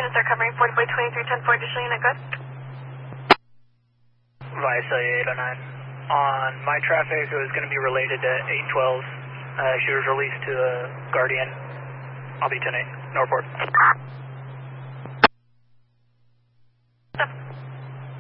units are covering 40 by 23, 10 for additional unit, good? Via Cellular 809. On my traffic, it was going to be related to 812. She was released to Guardian. I'll be 10-8, Northport.